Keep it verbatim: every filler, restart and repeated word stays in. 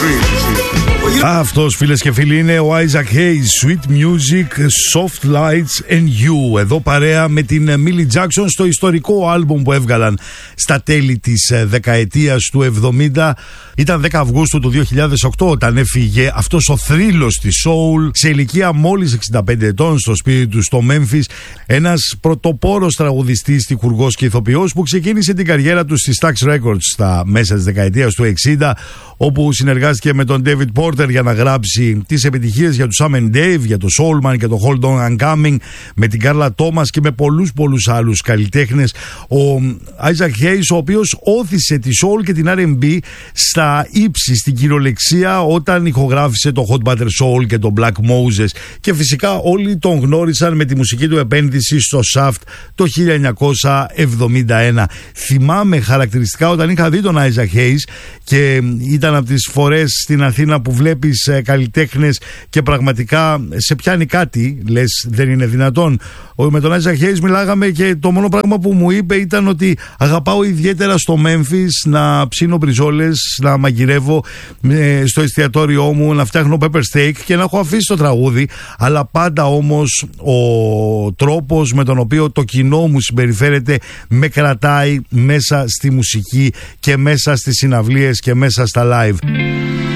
Αυτός, φίλες και φίλοι, είναι ο Isaac Hayes. Sweet Music, Soft Lights and You. Εδώ παρέα με την Millie Jackson στο ιστορικό άλμπουμ που έβγαλαν στα τέλη της δεκαετίας του εβδομήντα. Ήταν δέκα Αυγούστου του δύο χιλιάδες οκτώ όταν έφυγε αυτός ο θρύλος της soul σε ηλικία μόλις εξήντα πέντε ετών στο σπίτι του στο Memphis. Ένας πρωτοπόρος τραγουδιστής, τυχουργός και ηθοποιός που ξεκίνησε την καριέρα του στη Stax Records στα μέσα της δεκαετίας του εξήντα, όπου συνεργάστηκε με τον David Porter για να γράψει τις επιτυχίες για του Sam and Dave, για το Soulman και το Hold On I'm Coming, με την Carla Thomas και με πολλούς πολλούς άλλους καλλιτέχνες. Ο Isaac Hayes, ο οποίος όθησε τη soul και την αρ εντ μπι στα ύψη, στην κυριολεξία, όταν ηχογράφησε το Hot Butter Soul και το Black Moses, και φυσικά όλοι τον γνώρισαν με τη μουσική του επένδυση στο Shaft το χίλια εννιακόσια εβδομήντα ένα. Θυμάμαι χαρακτηριστικά όταν είχα δει τον Isaac Hayes και ήταν από τις φορές στην Αθήνα που βλέπεις ε, καλλιτέχνες και πραγματικά σε πιάνει κάτι, λες δεν είναι δυνατόν. Ο, με τον Isaac Hayes μιλάγαμε και το μόνο πράγμα που μου είπε ήταν ότι αγαπάω ιδιαίτερα στο Memphis να ψήνω μπριζόλες, να μαγειρεύω ε, στο εστιατόριό μου, να φτιάχνω pepper steak και να έχω αφήσει το τραγούδι, αλλά πάντα όμως ο τρόπος με τον οποίο το κοινό μου συμπεριφέρεται με κρατάει μέσα στη μουσική και μέσα στις συναυλίες και μέσα στα live.